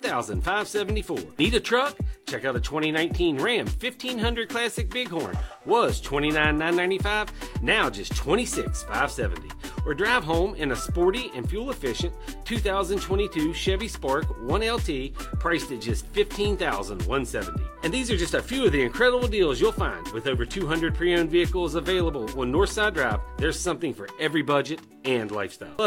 $15,574. Need a truck? Check out a 2019 Ram 1500 Classic Bighorn. Was $29,995, now just $26,570. Or drive home in a sporty and fuel-efficient 2022 Chevy Spark 1LT, priced at just $15,170. And these are just a few of the incredible deals you'll find. With over 200 pre-owned vehicles available on Northside Drive, there's something for every budget and lifestyle.